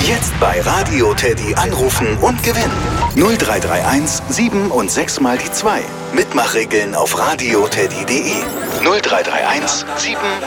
Jetzt bei Radio Teddy anrufen und gewinnen. 0331 7 und 6 mal die 2. Mitmachregeln auf radioteddy.de. 0331 7